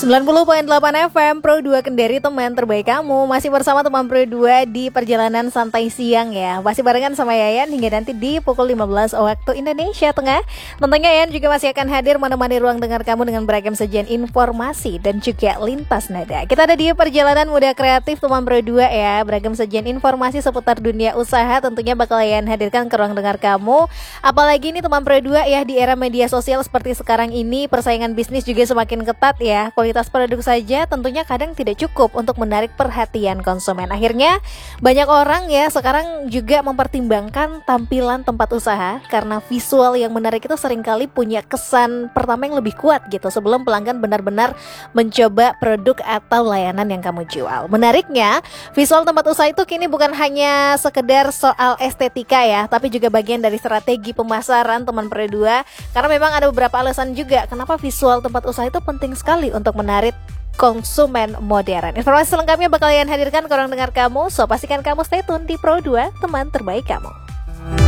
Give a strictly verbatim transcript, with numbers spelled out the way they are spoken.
sembilan puluh koma delapan F M Pro dua Kendari, teman terbaik kamu. Masih bersama teman Pro dua di perjalanan santai siang ya. Masih barengan sama Yayan hingga nanti di pukul lima belas waktu Indonesia Tengah. Tentunya Yayan juga masih akan hadir menemani ruang dengar kamu dengan beragam sajian informasi dan juga lintas nada. Kita ada di perjalanan muda kreatif teman Pro dua ya. Beragam sajian informasi seputar dunia usaha tentunya bakal Yayan hadirkan ke ruang dengar kamu. Apalagi nih teman Pro dua ya, di era media sosial seperti sekarang ini, persaingan bisnis juga semakin ketat ya. Kualitas produk saja tentunya kadang tidak cukup untuk menarik perhatian konsumen. Akhirnya banyak orang ya sekarang juga mempertimbangkan tampilan tempat usaha karena visual yang menarik itu seringkali punya kesan pertama yang lebih kuat gitu sebelum pelanggan benar-benar mencoba produk atau layanan yang kamu jual. Menariknya, visual tempat usaha itu kini bukan hanya sekedar soal estetika ya, tapi juga bagian dari strategi pemasaran teman Pro dua. Karena memang ada beberapa alasan juga kenapa visual tempat usaha itu penting sekali untuk menarik konsumen modern. Informasi selengkapnya bakal Yayan hadirkan ke ruang dengar kamu, so pastikan kamu stay tune di Pro dua, teman terbaik kamu.